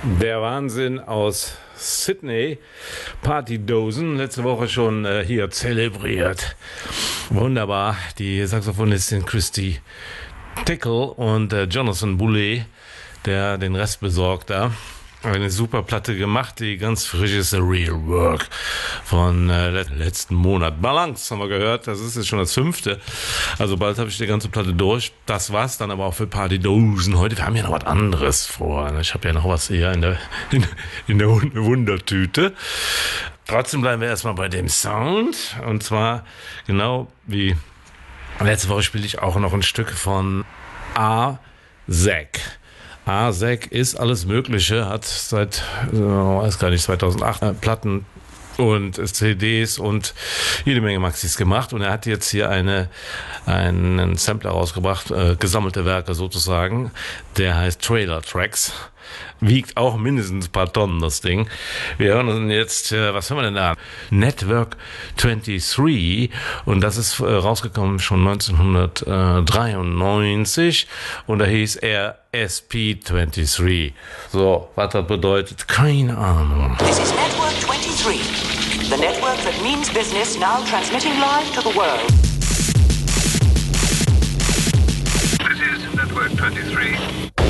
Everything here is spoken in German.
Der Wahnsinn aus Sydney, Partydosen, letzte Woche schon hier zelebriert. Wunderbar, die Saxophonistin Christy Tickle und Jonathan Boulay, der den Rest besorgt da. Eine super Platte gemacht, die ganz frisch ist, The Real Work von letzten Monat. Balance haben wir gehört, das ist jetzt schon das 5. Also bald habe ich die ganze Platte durch. Das war's dann aber auch für Partydosen. Heute, wir haben ja noch was anderes vor. Ich habe ja noch was hier in der Wundertüte. Trotzdem bleiben wir erstmal bei dem Sound. Und zwar genau wie letzte Woche spiele ich auch noch ein Stück von A-Zack. A-Zack ist alles Mögliche, hat seit, weiß gar nicht, 2008 Platten und CDs und jede Menge Maxis gemacht. Und er hat jetzt hier einen Sampler rausgebracht, gesammelte Werke sozusagen. Der heißt Trailer Tracks. Wiegt auch mindestens ein paar Tonnen, das Ding. Wir hören uns jetzt, was hören wir denn da? Network 23. Und das ist rausgekommen schon 1993. Und da hieß er SP23. So, was das bedeutet, keine Ahnung. This is Network 23. The network that means business, now transmitting live to the world. This is Network 23.